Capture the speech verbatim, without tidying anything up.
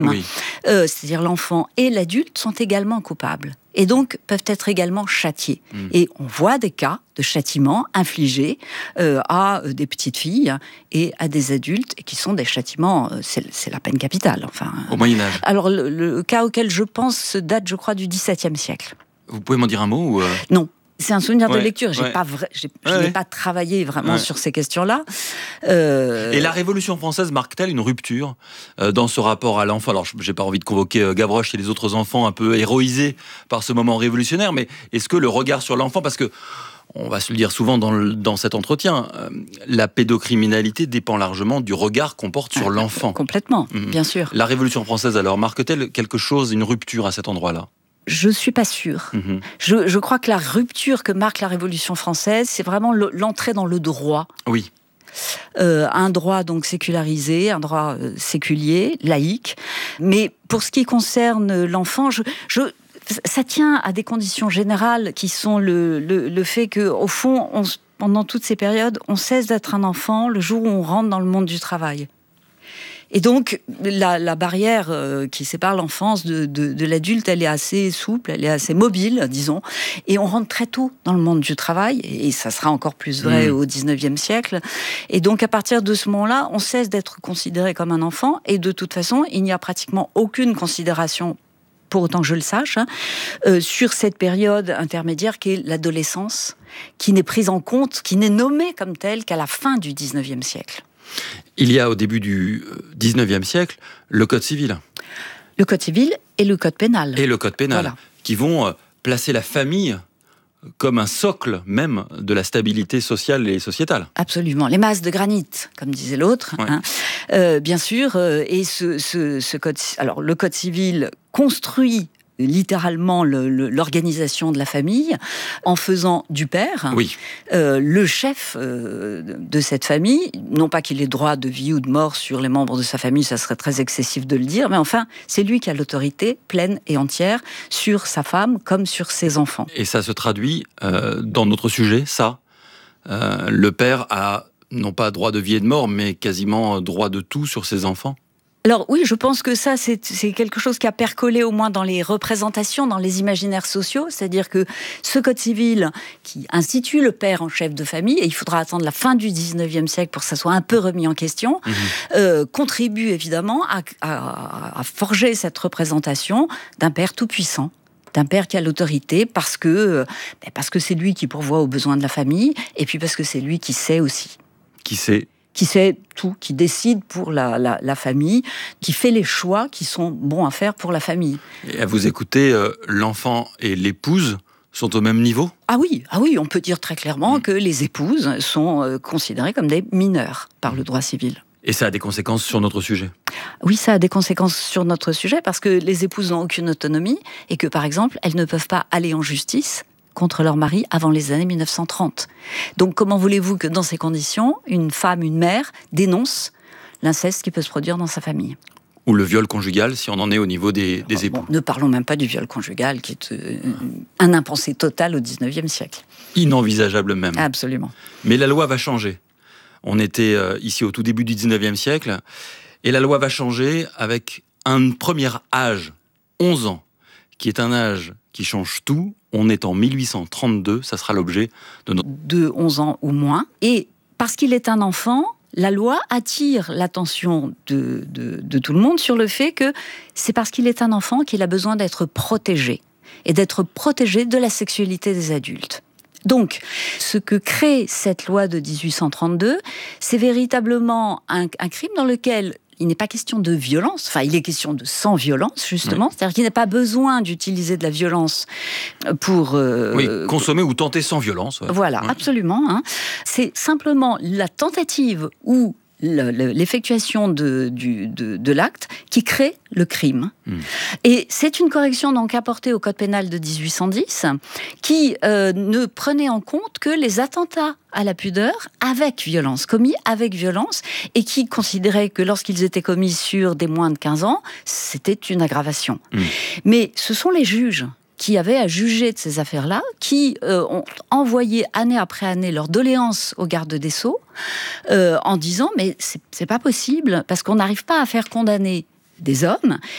Oui. Euh, c'est-à-dire l'enfant et l'adulte sont également coupables et donc peuvent être également châtiés. Mmh. Et on voit des cas de châtiments infligés euh, à des petites filles et à des adultes qui sont des châtiments, euh, c'est, c'est la peine capitale. Enfin, au Moyen-Âge. Alors le, le cas auquel je pense date, je crois, du dix-septième siècle. Vous pouvez m'en dire un mot ou euh... Non. C'est un souvenir ouais, de lecture. J'ai ouais. pas vra... j'ai, ouais, je n'ai ouais. pas travaillé vraiment ouais. sur ces questions-là. Euh... Et la Révolution française marque-t-elle une rupture euh, dans ce rapport à l'enfant ? Alors, j'ai pas envie de convoquer euh, Gavroche et les autres enfants un peu héroïsés par ce moment révolutionnaire, mais est-ce que le regard sur l'enfant, parce que on va se le dire souvent dans, le, dans cet entretien, euh, la pédocriminalité dépend largement du regard qu'on porte sur ah, l'enfant. Complètement, mmh. bien sûr. La Révolution française, alors, marque-t-elle quelque chose, une rupture à cet endroit-là ? Je ne suis pas sûre. Mmh. Je, je crois que la rupture que marque la Révolution française, c'est vraiment le, l'entrée dans le droit. Oui. Euh, un droit donc sécularisé, un droit euh, séculier, laïque. Mais pour ce qui concerne l'enfant, je, je, ça tient à des conditions générales qui sont le, le, le fait qu'au fond, on, pendant toutes ces périodes, on cesse d'être un enfant le jour où on rentre dans le monde du travail. Et donc, la, la barrière euh, qui sépare l'enfance de, de, de l'adulte, elle est assez souple, elle est assez mobile, disons. Et on rentre très tôt dans le monde du travail, et ça sera encore plus vrai mmh. au dix-neuvième siècle. Et donc, à partir de ce moment-là, on cesse d'être considéré comme un enfant, et de toute façon, il n'y a pratiquement aucune considération, pour autant que je le sache, hein, euh, sur cette période intermédiaire qui est l'adolescence, qui n'est prise en compte, qui n'est nommée comme telle qu'à la fin du dix-neuvième siècle. Il y a au début du dix-neuvième siècle le Code civil. Le Code civil et le Code pénal. Et le Code pénal, voilà. Qui vont placer la famille comme un socle même de la stabilité sociale et sociétale. Absolument. Les masses de granit, comme disait l'autre, ouais. hein. euh, bien sûr. Euh, et ce, ce, ce code, alors le Code civil construit littéralement le, le, l'organisation de la famille en faisant du père oui. euh, le chef euh, de cette famille, non pas qu'il ait droit de vie ou de mort sur les membres de sa famille, ça serait très excessif de le dire, mais enfin c'est lui qui a l'autorité pleine et entière sur sa femme comme sur ses enfants. Et ça se traduit euh, dans notre sujet, ça euh, le père a non pas droit de vie et de mort, mais quasiment droit de tout sur ses enfants. Alors oui, je pense que ça, c'est, c'est quelque chose qui a percolé au moins dans les représentations, dans les imaginaires sociaux, c'est-à-dire que ce Code civil qui institue le père en chef de famille, et il faudra attendre la fin du dix-neuvième siècle pour que ça soit un peu remis en question, mmh. euh, contribue évidemment à, à, à forger cette représentation d'un père tout-puissant, d'un père qui a l'autorité parce que, parce que c'est lui qui pourvoit aux besoins de la famille, et puis parce que c'est lui qui sait aussi. Qui sait qui sait tout, qui décide pour la, la, la famille, qui fait les choix qui sont bons à faire pour la famille. Et à vous écouter, euh, l'enfant et l'épouse sont au même niveau ? Ah oui, ah oui, on peut dire très clairement mmh. que les épouses sont euh, considérées comme des mineurs par le droit civil. Et ça a des conséquences sur notre sujet ? Oui, ça a des conséquences sur notre sujet parce que les épouses n'ont aucune autonomie et que, par exemple, elles ne peuvent pas aller en justice contre leur mari avant les années mille neuf cent trente. Donc comment voulez-vous que dans ces conditions, une femme, une mère, dénonce l'inceste qui peut se produire dans sa famille ? Ou le viol conjugal, si on en est au niveau des, des époux. Bon, ne parlons même pas du viol conjugal, qui est euh, un impensé total au dix-neuvième siècle. Inenvisageable même. Absolument. Mais la loi va changer. On était euh, ici au tout début du dix-neuvième siècle, et la loi va changer avec un premier âge, onze ans, qui est un âge qui change tout. On est en mille huit cent trente-deux, ça sera l'objet de notre... De onze ans ou moins. Et parce qu'il est un enfant, la loi attire l'attention de, de, de tout le monde sur le fait que c'est parce qu'il est un enfant qu'il a besoin d'être protégé. Et d'être protégé de la sexualité des adultes. Donc, ce que crée cette loi de dix-huit cent trente-deux, c'est véritablement un, un crime dans lequel... il n'est pas question de violence, enfin il est question de sans violence justement, oui. C'est-à-dire qu'il n'a pas besoin d'utiliser de la violence pour... Euh, oui, consommer ou tenter sans violence. Ouais. Voilà, ouais. absolument. Hein. C'est simplement la tentative ou le, le, l'effectuation de, du, de, de l'acte qui crée le crime. Mmh. Et c'est une correction donc apportée au Code pénal de dix-huit cent dix qui euh, ne prenait en compte que les attentats à la pudeur avec violence, commis avec violence, et qui considérait que lorsqu'ils étaient commis sur des moins de quinze ans, c'était une aggravation. Mmh. Mais ce sont les juges qui avaient à juger de ces affaires-là, qui euh, ont envoyé année après année leur doléance au garde des Sceaux, euh, en disant « mais c'est, c'est pas possible, parce qu'on n'arrive pas à faire condamner des hommes